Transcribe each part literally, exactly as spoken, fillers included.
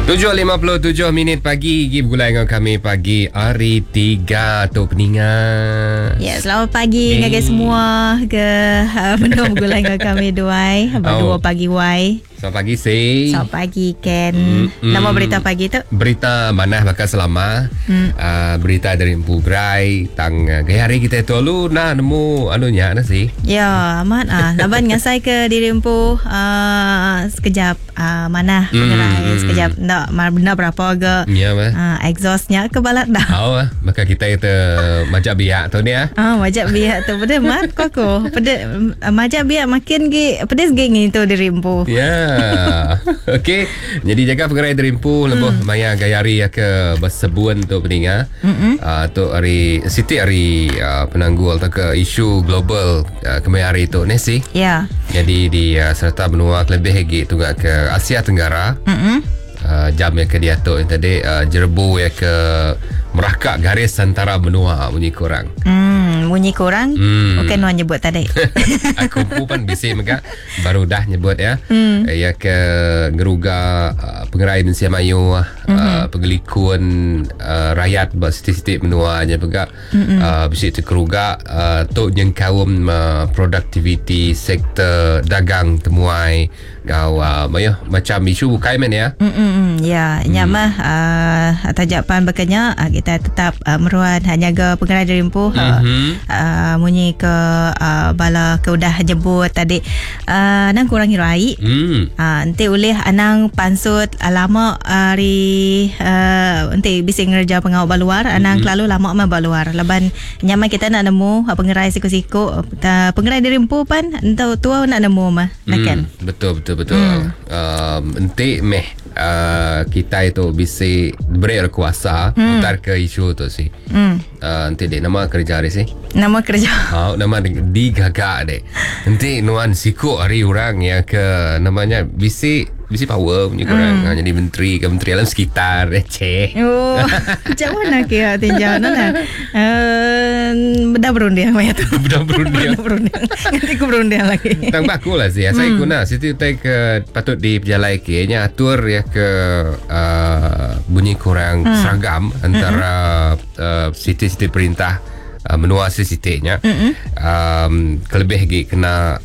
tujuh lima puluh tujuh minit pagi. Gib gulai dengan kami pagi hari tiga tu peningat. Ya, selamat pagi hey. Ngagai semua ke uh, menung gulai dengan kami duai. Berdua oh. pagi wai. Selamat pagi si. Selamat pagi Ken. Mm, mm, Nama berita pagi tu? Berita mana bakal selama. Mm. Uh, berita dari Empu Grai tang uh, gaya hari kita tu lu nah nemu anunya na si. Ya, amat ah. Laban ngasai ke diri Empu uh, sekejap uh, mana pengerai mm, sekejap ndak benar berapa agak. Ya mah. Uh, exhaustnya ke balat dah. Oh, maka kita itu majak biak tu ni ah. Ah, majak biak tu pada mat koko. Pada uh, majak biak makin gi pedes geng itu diri Empu. Ya. Okey, jadi jaga pengerai terimpu hmm. lebuh maya gayari ya ke bersebuan tu peninga. Hmm. Uh, tu hari Siti hari uh, penanggul atau ke isu global uh, kemari tu nesi. Ya. Jadi di uh, serta benua lebih lagi tu ke Asia Tenggara. Hmm. Uh, jam ya ke dia tu tadi uh, jerbu ya ke merakak garis antara benua bunyi korang. Hmm, bunyi korang. Hmm. Okey nuan nyebut tadi. Aku pun bisik mega baru dah nyebut ya. Hmm. Ya ke geruga uh, pengerai Indonesia Melayu mm-hmm. uh, pengelikun uh, rakyat buat siti-siti benua nya pega. Mm-hmm. Uh, bisik tu geruga uh, tu nyengkawum uh, productivity sektor dagang temuai gau uh, macam isu bukai men ya. Hmm, ya, hmm. nyamah uh, tajapan bekanya uh, kita tetap uh, meruan hanya ke pengerai derimpu mm-hmm. uh, uh, munyi ke uh, bala ke udah jebut tadi uh, nang kurang hirai mm. uh, nanti oleh anang pansut uh, lama hari uh, nanti bisa ngerja pengawal baluar anang mm-hmm. lalu lama mah baluar laban nyamah kita nak nemu uh, pengerai siku-siku uh, pengerai derimpu pan entau tua nak nemu mah mm. kan betul betul betul mm. uh, nanti meh uh, kita itu bisa beri kuasa mm. utar ke isu tu sih. Hmm. Uh, nanti dek nama kerja hari sih. Nama kerja. Oh, nama digagak dek. Nanti nuan siku hari orang ya ke namanya bisi bisi power punya orang. Hmm. Jadi menteri ke menteri alam sekitar receh. Oh, macam mana kira tinjau nana? Eh, benda berundiang macam tu. Benda berundiang. berundiang. Nanti aku berundiang lagi. Tang baku lah sih. Saya guna situ tai ke patut diperjalai ke nya atur ya ke uh, bunyi kurang hmm. seragam antara hmm. uh, siti-siti perintah uh, menua siti-sitinya. Hmm. Um, kelebih lagi kena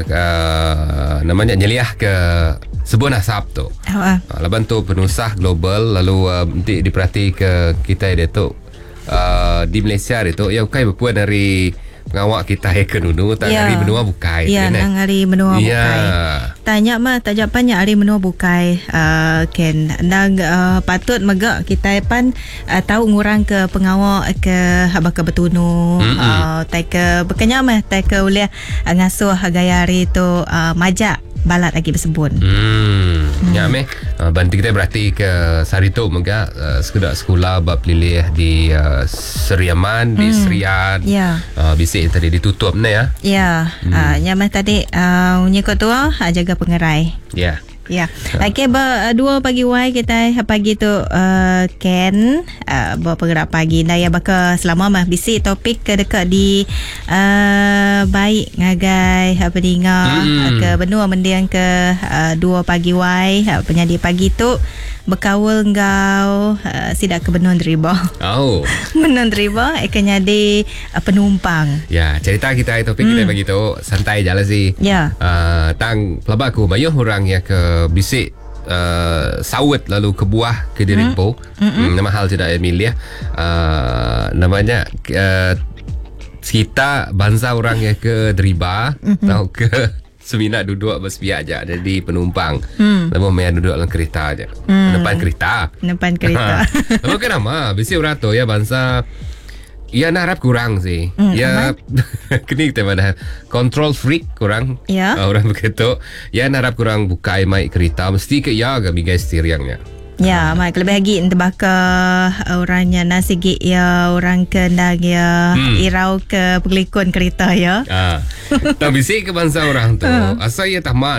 uh, namanya nyeliah ke sebuah nasab tu. Oh, uh. Laban tu penusah global lalu uh, nanti diperhati ke kita dia tu uh, di Malaysia dia tu ya bukai berpuan dari pengawak kita ya ke nunu tak yeah. hari benua bukai. Ya, yeah, nang hari benua yeah. bukai. Tanya mah tajapannya hari benua bukai uh, Ken. Nang uh, patut megak kita pan uh, tahu ngurang ke pengawak ke habak ke betunu mm-hmm. uh, tai ke bekanya mah tai ke oleh uh, ngasuh gaya hari tu uh, majak balat lagi bersebut. Hmm. hmm. Ya meh uh, bantu kita berarti ke Sarito mega uh, sekedar sekolah bab pilih di uh, Seriaman hmm. di Serian. Ya. Yeah. Uh, bisik tadi ditutup ne ya. Ya. Hmm. Uh, nyamah tadi uh, unyi ketua uh, jaga pengerai. Ya. Yeah. Ya. Okey, ber dua pagi wai kita pagi tu uh, Ken uh, bergerak pagi dah ya baka selama mah bisi topik ke dekat di uh, baik ngagai apa dengar mm. ke benua mendiang ke uh, dua pagi wai uh, penyanyi pagi tu berkawal engkau uh, sidak ke benua deriba. Oh. Benua deriba ekanya di uh, penumpang. Ya, cerita kita topik mm. kita bagi tu santai jalan sih. Ya. Uh, tang pelabak aku bayuh orang ya ke bisik uh, sawit lalu ke buah ke dirimpo. Mm-hmm. Nama hal tidak emilia. Uh, namanya uh, kita bangsa orang ya ke deriba mm-hmm. tahu ke semina duduk bersepiak aja jadi penumpang. Hmm. Lalu main duduk dalam kereta aja. Hmm. Depan kereta. Depan kereta. Lalu kenapa? Bisik orang tu ya bangsa ya narap kurang sih. Mm, ya kini kita mana control freak kurang. Ya. Uh, orang begitu. Ya narap kurang bukai mai kereta mesti ke ya agak bigai steeringnya. Ya, mak lebih lagi entebaka orangnya nasi gig ya orang kendang ya hmm. irau ke pelikon kereta ya. Ah. Tak bisik ke bangsa orang tu. Uh. Asal ya tamat